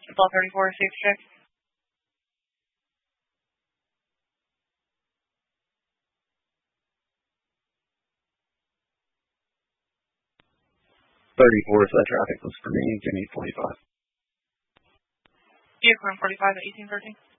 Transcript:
Ball 34, safe check. 34 is that traffic was for me. Give me 45. Vehicle 45 at 1813.